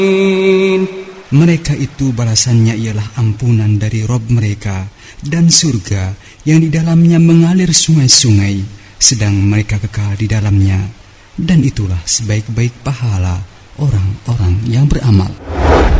Mereka itu balasannya ialah ampunan dari Rob mereka dan surga yang di dalamnya mengalir sungai-sungai, sedang mereka kekal di dalamnya. Dan itulah sebaik-baik pahala orang-orang yang beramal.